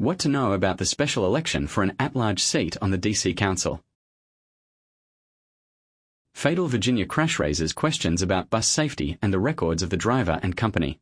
What to know about the special election for an at-large seat on the DC Council. Fatal Virginia crash raises questions about bus safety and the records of the driver and company.